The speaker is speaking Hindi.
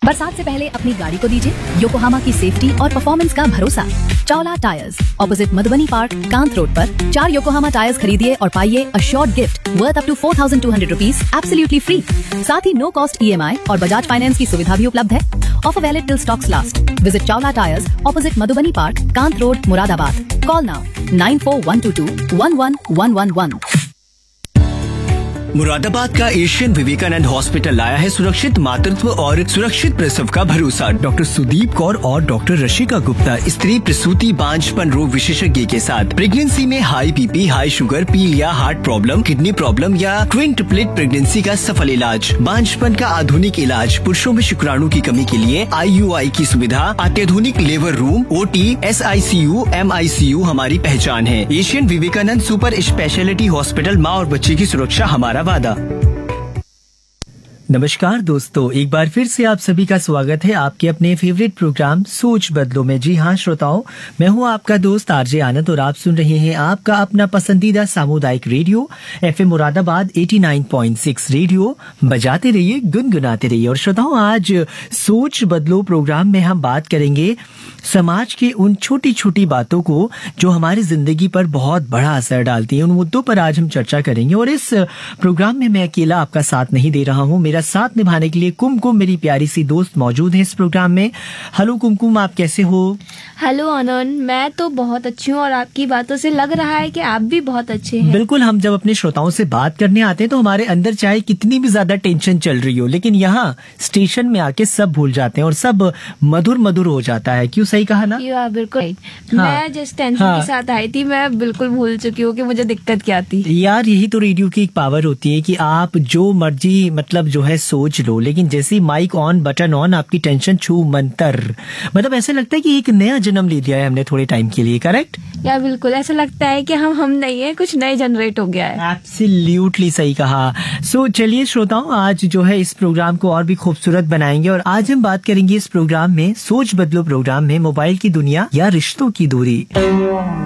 बरसात से पहले अपनी गाड़ी को दीजिए योकोहामा की सेफ्टी और परफॉर्मेंस का भरोसा। Chawla tyres, opposite Madhubani park, Kant road पर 4 योकोहामा टायर्स खरीदिए और पाइए a short gift worth up to 4,200 rupees absolutely free. साथ ही नो कॉस्ट EMI और बजाज फाइनेंस की सुविधा भी उपलब्ध है। Offer valid till stocks last. Visit Chawla tyres, opposite Madhubani park, Kant road, Moradabad. Call now 94-122-11111। Moradabad का एशियन विवेकानंद हॉस्पिटल लाया है सुरक्षित मातृत्व और सुरक्षित प्रसव का भरोसा। डॉक्टर सुदीप कौर और डॉक्टर रशिका गुप्ता स्त्री प्रसूति बांझपन रोग विशेषज्ञ के साथ प्रेगनेंसी में हाई बीपी, हाई शुगर, पीलिया, हार्ट प्रॉब्लम, किडनी प्रॉब्लम या ट्विन ट्रिपलेट प्रेगनेंसी का सफल इलाज, बांझपन का आधुनिक इलाज, पुरुषों में शुक्राणु की कमी के लिए IUI की सुविधा, अत्याधुनिक labour room, OT, SICU, MICU हमारी पहचान है। Asian Vivekananda super speciality hospital, माँ और बच्चे की सुरक्षा हमारा वादा। नमस्कार दोस्तों, एक बार फिर से आप सभी का स्वागत है आपके अपने फेवरेट प्रोग्राम सोच बदलो में। जी हाँ श्रोताओं, मैं हूँ आपका दोस्त RJ आनंद और आप सुन रहे हैं आपका अपना पसंदीदा सामुदायिक रेडियो FM मुरादाबाद 89.6 रेडियो। बजाते रहिए, गुनगुनाते रहिए। और श्रोताओं, आज सोच बदलो प्रोग्राम में हम बात करेंगे समाज की उन छोटी छोटी बातों को जो हमारी जिंदगी पर बहुत बड़ा असर डालती है। उन मुद्दों पर आज हम चर्चा करेंगे। और इस प्रोग्राम में मैं अकेला आपका साथ नहीं दे रहा हूँ, मेरा साथ निभाने के लिए कुमकुम मेरी प्यारी सी दोस्त मौजूद है इस प्रोग्राम में। हेलो कुमकुम, आप कैसे हो? हेलो आनंद, मैं तो बहुत अच्छी हूँ और आपकी बातों से लग रहा है कि आप भी बहुत अच्छे हैं। बिल्कुल, हम जब अपने श्रोताओं से बात करने आते हैं तो हमारे अंदर चाहे कितनी भी ज्यादा टेंशन चल रही हो, लेकिन यहाँ स्टेशन में आके सब भूल जाते हैं और सब मधुर मधुर हो जाता है। क्यों, सही कहा ना? बिल्कुल। हाँ, मैं जिस टेंशन के साथ आई थी मैं बिल्कुल भूल चुकी हूँ कि मुझे दिक्कत क्या थी। यार, यही तो रेडियो की एक पावर होती है कि आप जो मर्जी मतलब जो है सोच लो, लेकिन जैसे ही माइक ऑन, बटन ऑन, आपकी टेंशन छू मंतर। मतलब ऐसे लगता है कि एक नया जन्म ले लिया है हमने थोड़े टाइम के लिए। करेक्ट? या बिल्कुल ऐसा लगता है कि हम नहीं है, कुछ नए जनरेट हो गया है। एब्सोल्युटली सही कहा। सो चलिए श्रोताओं, आज जो है इस प्रोग्राम को और भी खूबसूरत बनाएंगे और आज हम बात करेंगे इस प्रोग्राम में, सोच बदलो प्रोग्राम में, मोबाइल की दुनिया या रिश्तों की दूरी।